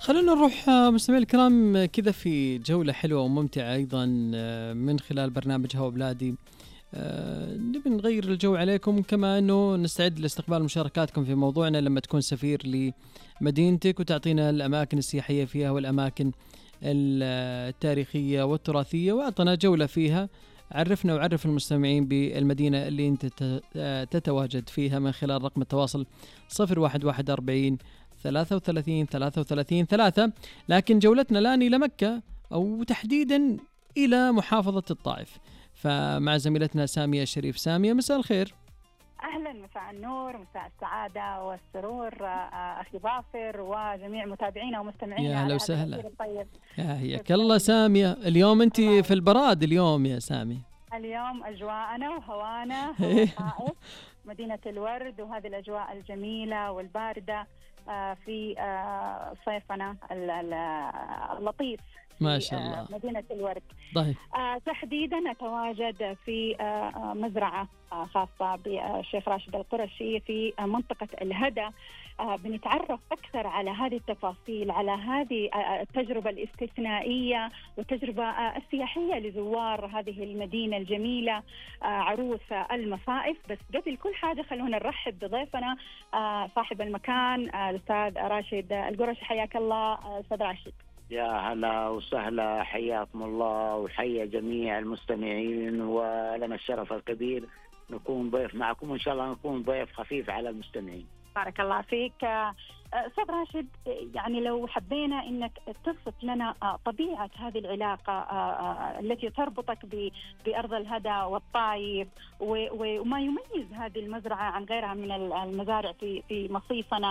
خلونا نروح مستمعي الكرام كذا في جولة حلوة وممتعة أيضا من خلال برنامج هوا بلادي. نبي نغير الجو عليكم، كما أنه نستعد لاستقبال مشاركاتكم في موضوعنا لما تكون سفير لمدينتك وتعطينا الأماكن السياحية فيها والأماكن التاريخية والتراثية، وأعطنا جولة فيها. عرفنا وعرف المستمعين بالمدينة اللي أنت تتواجد فيها من خلال رقم التواصل 0141 33 33 3. لكن جولتنا الآن إلى مكة، أو تحديدا إلى محافظة الطائف، فمع زميلتنا سامية الشريف. سامية، مساء الخير. أهلا، مساء النور، مساء السعادة والسرور أخي ظافر وجميع متابعينا ومستمعينا. يا أهلا وسهلا. يا هيك الله سامية، اليوم أنت في البراد اليوم يا سامية. اليوم أجواءنا وهوانا الطائف مدينة الورد، وهذه الأجواء الجميلة والباردة في صيفنا اللطيف ما شاء الله. مدينة الورد. طيب. تحديدا أتواجد في مزرعة خاصة بالشيخ راشد القرشي في منطقة الهدى. بنتعرف أكثر على هذه التفاصيل، على هذه التجربة الاستثنائية والتجربة السياحية لزوار هذه المدينة الجميلة عروس المصائف. بس قبل كل حاجة خلونا نرحب بضيفنا صاحب المكان الأستاذ راشد القرشي. حياك الله أستاذ راشد. يا هلا وسهلا، حياكم الله وحيا جميع المستمعين، ولنا الشرف الكبير نكون ضيف معكم، وإن شاء الله نكون ضيف خفيف على المستمعين. بارك الله فيك أستاذ راشد. يعني لو حبينا إنك تصف لنا طبيعة هذه العلاقة التي تربطك بأرض الهدى والطائف، وما يميز هذه المزرعة عن غيرها من المزارع في مصيفنا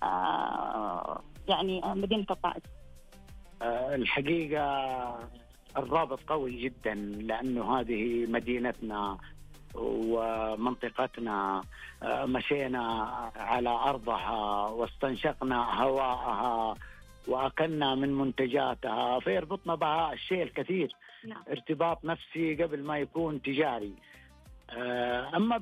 يعني مدينة الطائف. الحقيقة الرابط قوي جدا، لأنه هذه مدينتنا ومنطقتنا، مشينا على أرضها واستنشقنا هواءها وأكلنا من منتجاتها، فيربطنا بها الشيء الكثير. ارتباط نفسي قبل ما يكون تجاري. أما